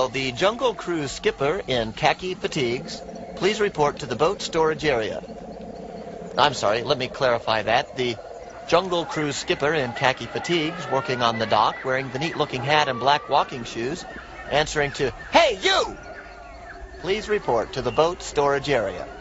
the Jungle Cruise skipper in khaki fatigues, please report to the boat storage area. I'm sorry, let me clarify that. The Jungle Cruise skipper in khaki fatigues, working on the dock, wearing the neat-looking hat and black walking shoes, answering to, "Hey, you!" Please report to the boat storage area.